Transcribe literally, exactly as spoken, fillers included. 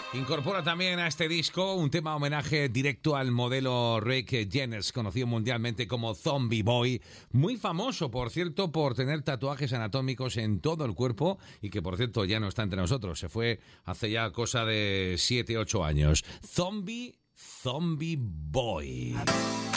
Incorpora también a este disco un tema homenaje directo al modelo Rick James, conocido mundialmente como Zombie Boy, muy famoso, por cierto, por tener tatuajes anatómicos en todo el cuerpo y que, por cierto, ya no está entre nosotros. Se fue hace ya cosa de siete ocho años. Zombie, Zombie Boy.